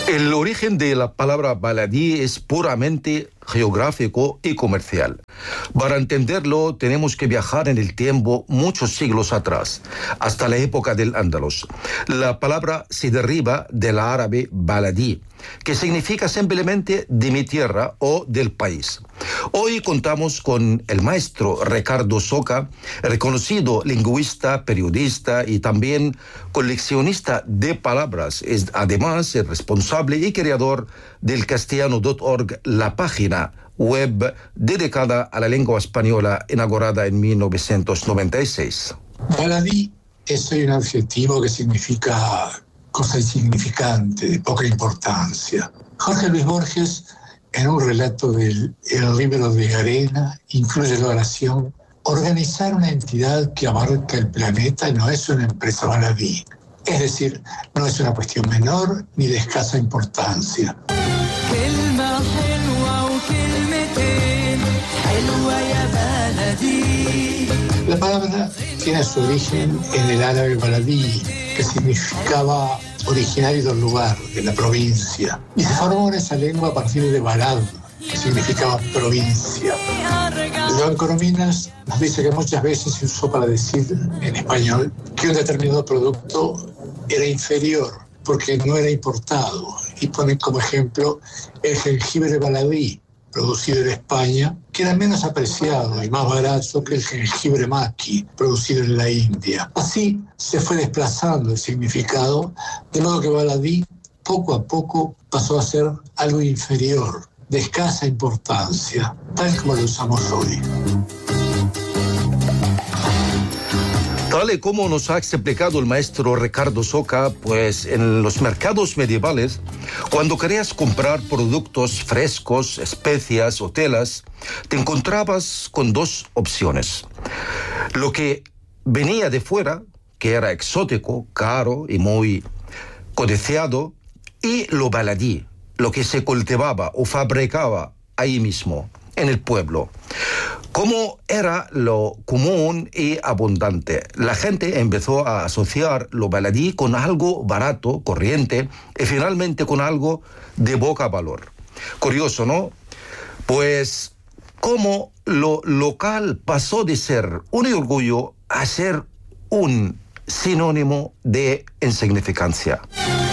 El origen de la palabra baladí es puramente geográfico y comercial. Para entenderlo, tenemos que viajar en el tiempo muchos siglos atrás, hasta la época del Andalus. La palabra se deriva del árabe baladí, que significa simplemente de mi tierra o del país. Hoy contamos con el maestro Ricardo Soca, reconocido lingüista, periodista y también coleccionista de palabras. Es además el responsable y creador del castellano.org, la página web dedicada a la lengua española inaugurada en 1996. Baladí es un adjetivo que significa cosa insignificante, de poca importancia. Jorge Luis Borges, en un relato del El libro de arena, incluye la oración: organizar una entidad que abarca el planeta no es una empresa baladí. Es decir, no es una cuestión menor ni de escasa importancia. La palabra tiene su origen en el árabe baladí, que significaba originario del lugar, de la provincia, y se formó en esa lengua a partir de balad, que significaba provincia. Joan Coromines nos dice que muchas veces se usó para decir en español que un determinado producto era inferior porque no era importado, y pone como ejemplo el jengibre baladí, producido en España, que era menos apreciado y más barato que el jengibre maqui, producido en la India. Así se fue desplazando el significado, de modo que baladí poco a poco pasó a ser algo inferior, de escasa importancia, tal como lo usamos hoy. Tal y como nos ha explicado el maestro Ricardo Soca, pues en los mercados medievales, cuando querías comprar productos frescos, especias o telas, te encontrabas con dos opciones. Lo que venía de fuera, que era exótico, caro y muy codiciado, y lo baladí, lo que se cultivaba o fabricaba ahí mismo, en el pueblo. Como era lo común y abundante, la gente empezó a asociar lo baladí con algo barato, corriente, y finalmente con algo de poco valor. Curioso, ¿no? Pues como lo local pasó de ser un orgullo a ser un sinónimo de insignificancia.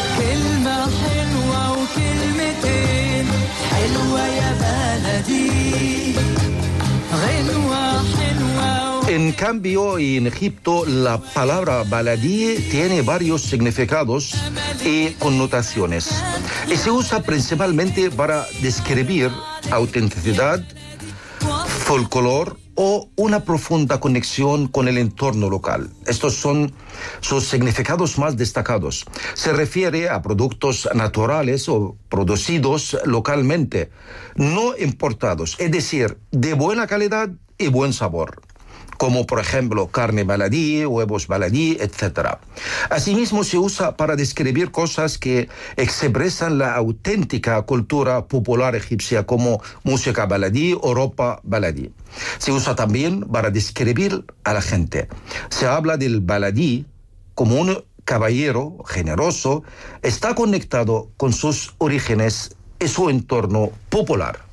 En cambio, en Egipto, la palabra baladí tiene varios significados y connotaciones, y se usa principalmente para describir autenticidad, folclore o una profunda conexión con el entorno local. Estos son sus significados más destacados. Se refiere a productos naturales o producidos localmente, no importados, es decir, de buena calidad y buen sabor, como por ejemplo carne baladí, huevos baladí, etc. Asimismo se usa para describir cosas que expresan la auténtica cultura popular egipcia, como música baladí o ropa baladí. Se usa también para describir a la gente. Se habla del baladí como un caballero generoso, está conectado con sus orígenes y su entorno popular.